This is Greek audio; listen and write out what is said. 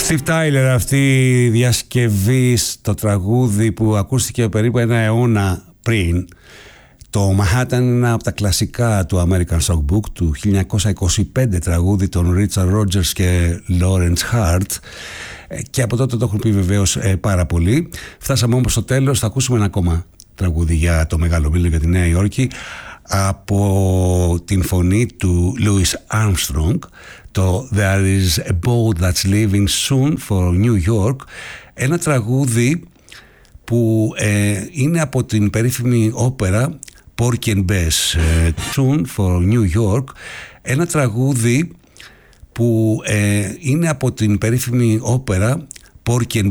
Steve Tyler, αυτή η διασκευή στο τραγούδι που ακούστηκε περίπου ένα αιώνα πριν. Το Manhattan είναι ένα από τα κλασικά του American Songbook του 1925, τραγούδι των Richard Rodgers και Lawrence Hart, και από τότε το έχουν πει βεβαίως πάρα πολύ. Φτάσαμε όμως στο τέλος, θα ακούσουμε ένα ακόμα τραγούδι για το Μεγάλο Μήλο, για τη Νέα Υόρκη, από την φωνή του Louis Armstrong, το There is a boat that's leaving soon for New York, ένα τραγούδι που είναι από την περίφημη όπερα Porgy and Bess, Soon for New York, ένα τραγούδι που είναι από την περίφημη όπερα Porgy and